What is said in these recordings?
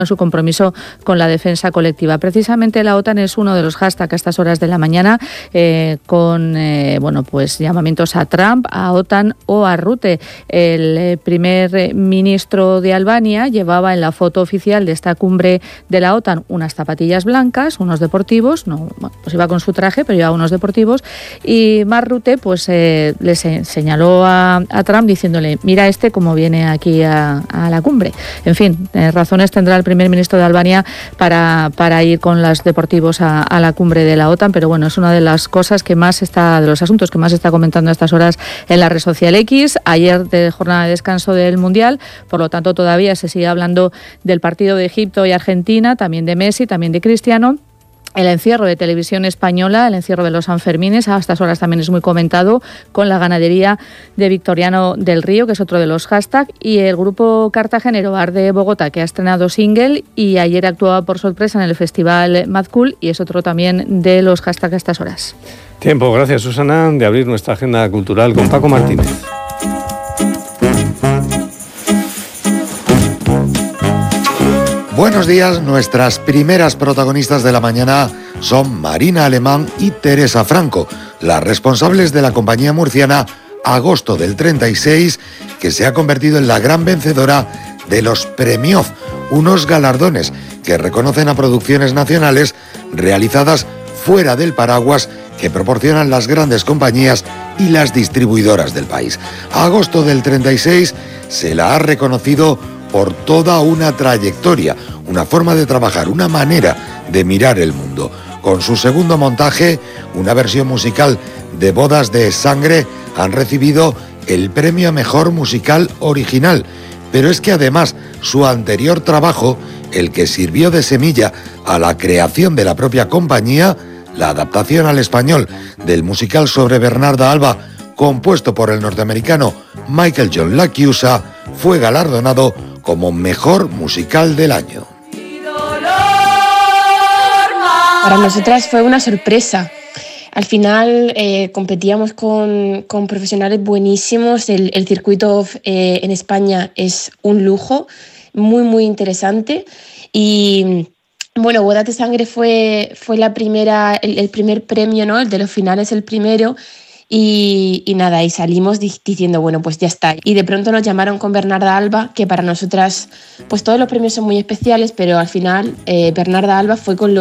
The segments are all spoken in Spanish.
su compromiso con la defensa colectiva. Precisamente la OTAN es uno de los hashtags a estas horas de la mañana con pues llamamientos a Trump, a OTAN o a Rutte. El primer ministro de Albania llevaba en la foto oficial de esta cumbre de la OTAN unas zapatillas blancas, unos deportivos, pues iba con su traje, pero llevaba unos deportivos, y Mark Rutte pues le señaló a Trump diciéndole: mira cómo viene aquí a la cumbre. En fin, razones tendrá el primer ministro de Albania para ir con los deportivos a la cumbre de la OTAN, pero bueno, es una de las cosas de los asuntos que más se está comentando a estas horas en la red social X. Ayer de jornada de descanso del Mundial, por lo tanto todavía se sigue hablando del partido de Egipto y Argentina, también de Messi, también de Cristiano. El encierro de Televisión Española, el encierro de los Sanfermines, a estas horas también es muy comentado, con la ganadería de Victoriano del Río, que es otro de los hashtags, y el grupo cartagenero Art de Bogotá, que ha estrenado single y ayer actuaba por sorpresa en el festival Mad Cool, y es otro también de los hashtags a estas horas. Tiempo, gracias Susana, de abrir nuestra agenda cultural con Paco Martínez. Buenos días, nuestras primeras protagonistas de la mañana son Marina Alemán y Teresa Franco, las responsables de la compañía murciana Agosto del 36, que se ha convertido en la gran vencedora de los Premioz, unos galardones que reconocen a producciones nacionales realizadas fuera del paraguas que proporcionan las grandes compañías y las distribuidoras del país. A Agosto del 36 se la ha reconocido por toda una trayectoria, una forma de trabajar, una manera de mirar el mundo. Con su segundo montaje, una versión musical de Bodas de Sangre, han recibido el premio a Mejor Musical Original. Pero es que además su anterior trabajo, el que sirvió de semilla a la creación de la propia compañía, la adaptación al español del musical sobre Bernarda Alba, compuesto por el norteamericano Michael John LaChiusa, fue galardonado como Mejor Musical del Año. Para nosotras fue una sorpresa. Al final competíamos con profesionales buenísimos. El circuito en España es un lujo, muy, muy interesante. Y bueno, Bodas de Sangre fue la primera, el primer premio, ¿no? El de los finales, el primero. Y nada, y salimos diciendo, bueno, pues ya está. Y de pronto nos llamaron con Bernarda Alba, que para nosotras, pues todos los premios son muy especiales, pero al final Bernarda Alba fue con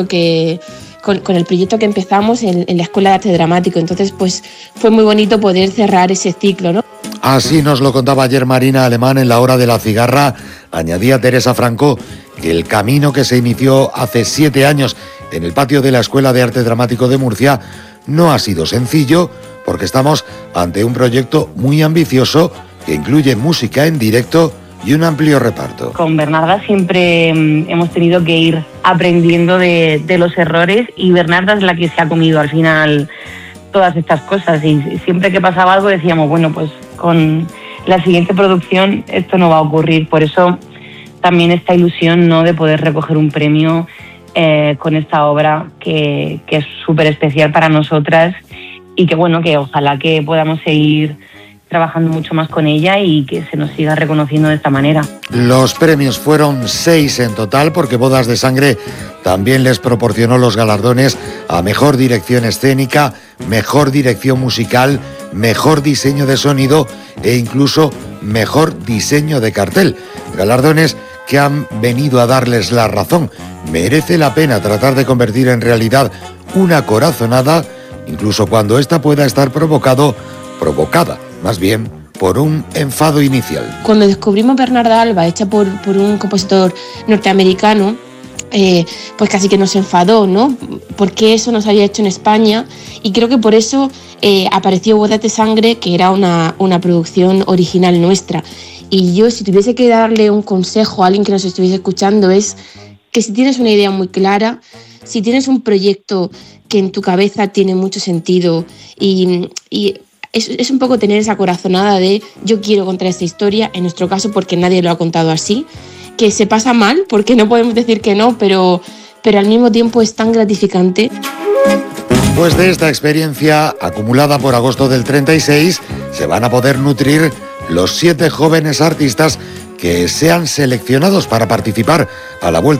el proyecto que empezamos en la Escuela de Arte Dramático. Entonces, pues fue muy bonito poder cerrar ese ciclo, ¿no? Así nos lo contaba ayer Marina Alemán en la Hora de la Cigarra. Añadía Teresa Franco que el camino que se inició hace 7 años en el patio de la Escuela de Arte Dramático de Murcia no ha sido sencillo, porque estamos ante un proyecto muy ambicioso que incluye música en directo y un amplio reparto. Con Bernarda siempre hemos tenido que ir aprendiendo de los errores, y Bernarda es la que se ha comido al final todas estas cosas, y siempre que pasaba algo decíamos, bueno, pues con la siguiente producción esto no va a ocurrir. Por eso también esta ilusión, ¿no?, de poder recoger un premio con esta obra que es súper especial para nosotras, y que bueno, que ojalá que podamos seguir trabajando mucho más con ella y que se nos siga reconociendo de esta manera. Los premios fueron 6 en total, porque Bodas de Sangre también les proporcionó los galardones a Mejor Dirección Escénica, Mejor Dirección Musical, Mejor Diseño de Sonido e incluso Mejor Diseño de Cartel. Galardones que han venido a darles la razón. Merece la pena tratar de convertir en realidad una corazonada, incluso cuando ésta pueda estar provocada, más bien, por un enfado inicial. Cuando descubrimos Bernarda Alba, hecha por un compositor norteamericano, pues casi que nos enfadó, ¿no? Porque eso nos había hecho en España, y creo que por eso apareció Bodas de Sangre, que era una producción original nuestra. Y yo, si tuviese que darle un consejo a alguien que nos estuviese escuchando, es que si tienes una idea muy clara, si tienes un proyecto que en tu cabeza tiene mucho sentido, y es un poco tener esa corazonada de yo quiero contar esta historia, en nuestro caso porque nadie lo ha contado así, que se pasa mal porque no podemos decir que no, pero al mismo tiempo es tan gratificante. Pues de esta experiencia acumulada por Agosto del 36 se van a poder nutrir los 7 jóvenes artistas que sean seleccionados para participar a la Vuelta